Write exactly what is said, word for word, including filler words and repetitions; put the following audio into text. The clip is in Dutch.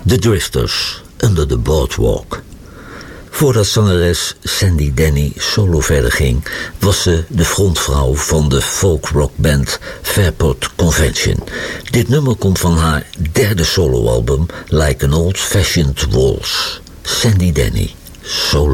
The Drifters, Under the Boardwalk. Voordat zangeres Sandy Denny solo verder ging, was ze de frontvrouw van de folkrockband Fairport Convention. Dit nummer komt van haar derde soloalbum Like an Old Fashioned Waltz. Sandy Denny, solo.